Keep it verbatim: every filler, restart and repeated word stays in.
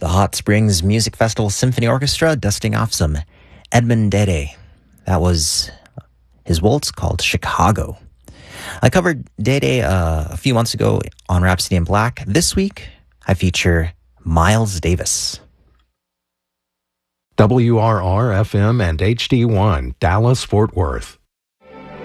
the Hot Springs Music Festival Symphony Orchestra dusting off some Edmund Dede. That was his waltz called Chicago. I covered Dede uh, a few months ago on Rhapsody in Black. This week, I feature Miles Davis. W R R F M and H D one, Dallas, Fort Worth.